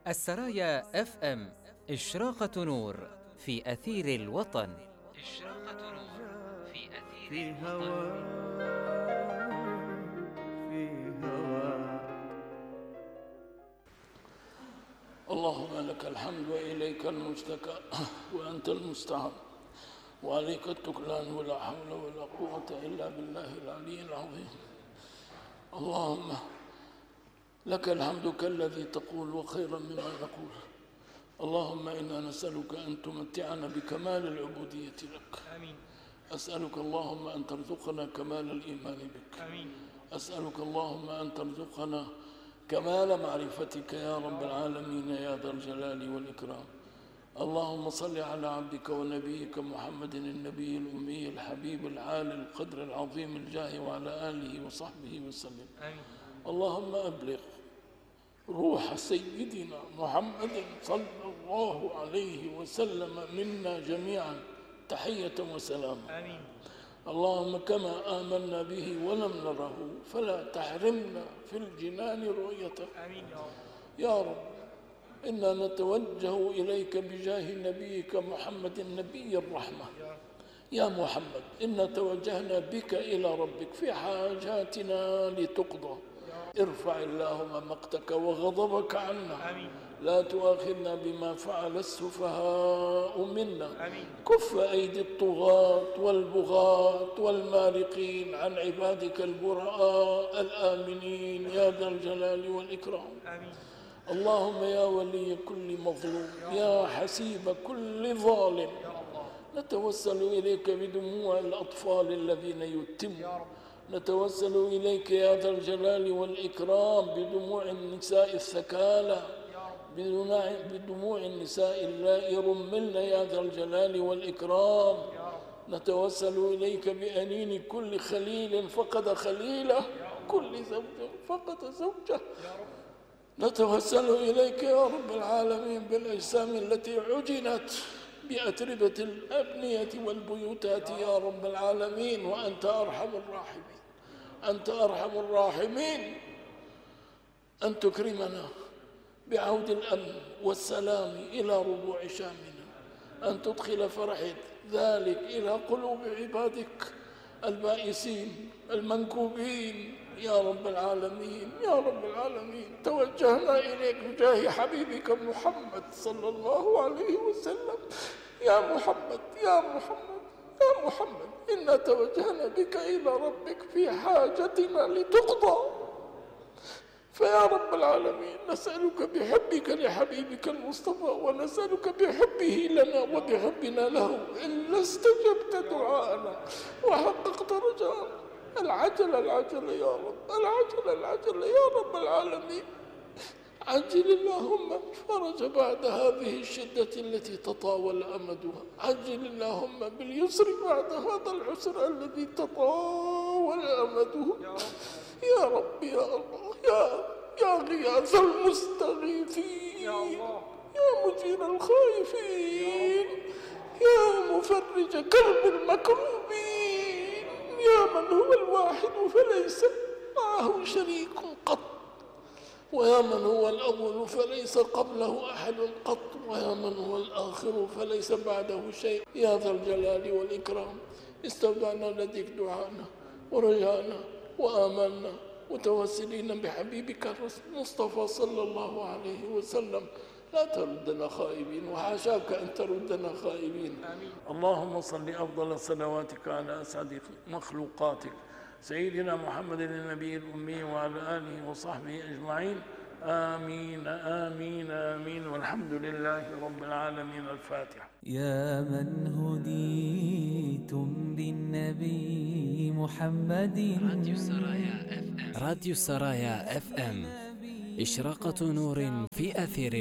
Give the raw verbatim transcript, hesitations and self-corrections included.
السرايا اف ام، إشراقة نور في أثير الوطن. إشراقة نور في أثير الوطن. في هوى. اللهم لك الحمد وإليك المشتكى وأنت المستعان وعليك التكلان، ولا حول ولا قوة إلا بالله العلي العظيم. اللهم لك الحمد كالذي تقول وخيرا مما نقول. اللهم إنا نسألك أن تمتعنا بكمال العبودية لك. آمين. أسألك اللهم أن ترزقنا كمال الإيمان بك. آمين. أسألك اللهم أن ترزقنا كمال معرفتك يا رب العالمين يا ذا الجلال والإكرام. اللهم صل على عبدك ونبيك محمد النبي الأمي الحبيب العالي القدر العظيم الجاه وعلى آله وصحبه وسلم. آمين. اللهم أبلغ روح سيدنا محمد صلى الله عليه وسلم منا جميعا تحية وسلام. آمين. اللهم كما آمنا به ولم نره فلا تحرمنا في الجنان رؤيته. آمين يا رب. يا رب إنا نتوجه إليك بجاه نبيك محمد النبي الرحمة. يا محمد إنا توجهنا بك إلى ربك في حاجاتنا لتقضى. ارفع اللهم مقتك وغضبك عنا. آمين. لا تؤاخذنا بما فعل السفهاء منا. آمين. كف أيدي الطغاة والبغاة والمارقين عن عبادك البراء الآمنين يا ذا الجلال والإكرام. آمين. اللهم يا ولي كل مظلوم يا حسيب كل ظالم، يا الله. نتوسل إليك بدموع الأطفال الذين يتمون. يا رب. نتوسل إليك يا ذا الجلال والإكرام بدموع النساء الثكالى، بدموع النساء اللائي رملن يا ذا الجلال والإكرام. نتوسل إليك بأنين كل خليل فقد خليله، كل زوج فقد زوجه. نتوسل إليك يا رب العالمين بالأجسام التي عجنت بأتربة الأبنية والبيوتات يا رب العالمين، وأنت أرحم الراحمين. أنت أرحم الراحمين. أن تكرمنا بعود الأمن والسلام إلى ربوع شامنا، أن تدخل فرح ذلك إلى قلوب عبادك البائسين المنكوبين يا رب العالمين. يا رب العالمين توجهنا إليك بجاه حبيبك محمد صلى الله عليه وسلم. يا محمد يا محمد يا محمد إنا توجهنا بك إلى ربك في حاجتنا لتقضى. فيا رب العالمين نسألك بحبك لحبيبك المصطفى، ونسألك بحبه لنا وبحبنا له إن استجبت دعاءنا وحققت رجاءنا. العجل العجل يا رب، العجل العجل يا رب العالمين. عجل اللهم فرج بعد هذه الشدة التي تطاول أمدها. عجل اللهم باليسر بعد هذا العسر الذي تطاول أمده. يا رب يا الله يا يا غياث المستغيثين، يا الله، يا مجير الخائفين، يا مفرج كرب المكروبين، يا من هو الواحد فليس معه شريك قط، ويا من هو الأول فليس قبله أحد قط، ويا من هو الآخر فليس بعده شيء يا ذا الجلال والإكرام. استودعنا لديك دعانا ورجانا وآمنا متوسلين بحبيبك المصطفى صلى الله عليه وسلم. لا تردنا خائبين، وحاشاك أن تردنا خائبين. آمين. اللهم صل أفضل صلواتك على أسعد مخلوقاتك سيدنا محمد النبي الأمي وعلى آله وصحبه أجمعين. آمين آمين آمين، والحمد لله رب العالمين. الفاتحة. يا من هديتم بالنبي محمد. راديو السرايا اف ام، راديو السرايا اف ام، إشراقة نور في أثير